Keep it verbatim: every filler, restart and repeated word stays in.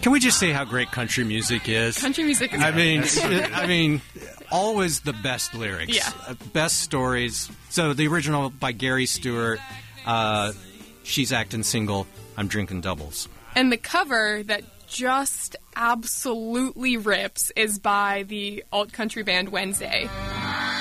Can we just say how great country music is? Country music is I great. mean, I mean, always the best lyrics, Yeah. uh, best stories. So the original by Gary Stewart, uh, She's Acting Single, I'm Drinking Doubles. And the cover that just absolutely rips is by the alt country band Wednesday.